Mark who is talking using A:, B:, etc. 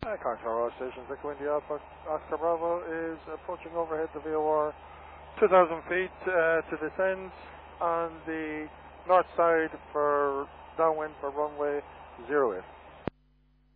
A: Contour Road Station, Victor Windy Alpha, Oscar Bravo is approaching overhead the VOR 2,000 feet to descend on the north side for downwind for runway 08.